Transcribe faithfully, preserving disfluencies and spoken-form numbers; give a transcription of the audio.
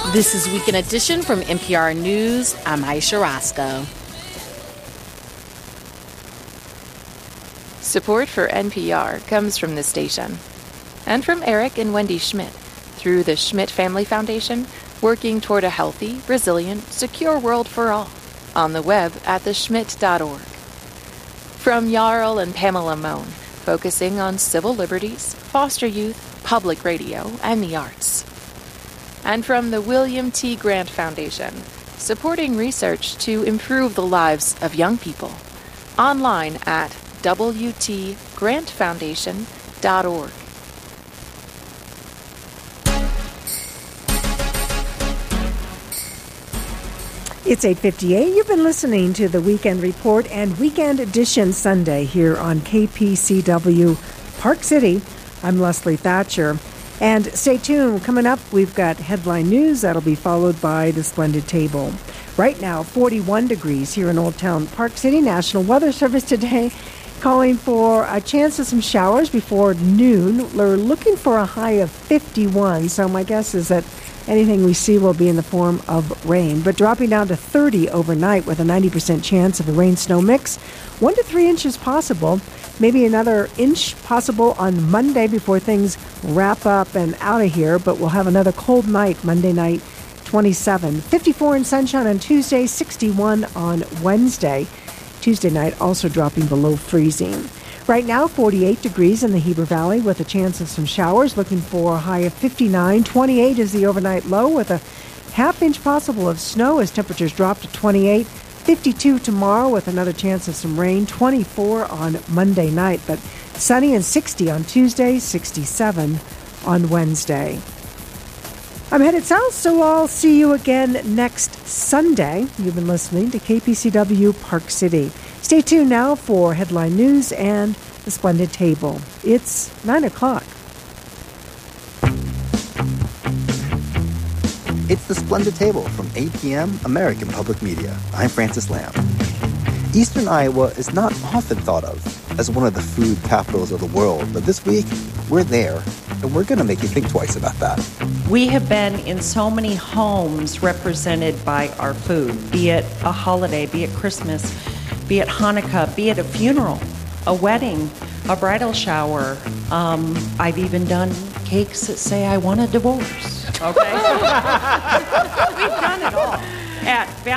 This is Weekend Edition from N P R News. I'm Aisha Roscoe. Support for N P R comes from this station and from Eric and Wendy Schmidt through the Schmidt Family Foundation, working toward a healthy, resilient, secure world for all on the web at the schmidt dot org. From Jarl and Pamela Mohn, focusing on civil liberties, foster youth, public radio, and the arts. And from the William T. Grant Foundation, supporting research to improve the lives of young people. Online at w t grant foundation dot org. It's eight fifty-eight. You've been listening to the Weekend Report and Weekend Edition Sunday here on K P C W Park City. I'm Leslie Thatcher. And stay tuned. Coming up, we've got headline news that'll be followed by the Splendid Table. Right now, forty-one degrees here in Old Town Park City. National Weather Service today calling for a chance of some showers before noon. We're looking for a high of fifty-one, so my guess is that anything we see will be in the form of rain, but dropping down to thirty overnight with a ninety percent chance of a rain-snow mix. One to three inches possible, maybe another inch possible on Monday before things wrap up and out of here, but we'll have another cold night Monday night, twenty-seven. fifty-four in sunshine on Tuesday, sixty-one on Wednesday. Tuesday night also dropping below freezing. Right now, forty-eight degrees in the Heber Valley with a chance of some showers. Looking for a high of fifty-nine. twenty-eight is the overnight low with a half inch possible of snow as temperatures drop to twenty-eight. fifty-two tomorrow with another chance of some rain. twenty-four on Monday night, but sunny and sixty on Tuesday, sixty-seven on Wednesday. I'm headed south, so I'll see you again next Sunday. You've been listening to K P C W Park City. Stay tuned now for headline news and the Splendid Table. It's nine o'clock. It's the Splendid Table from eight p.m. American Public Media. I'm Francis Lamb. Eastern Iowa is not often thought of as one of the food capitals of the world, but this week, we're there, and we're going to make you think twice about that. We have been in so many homes represented by our food, be it a holiday, be it Christmas, be it Hanukkah, be it a funeral, a wedding, a bridal shower. Um, I've even done cakes that say I want a divorce. Okay? We've done it all. At Val-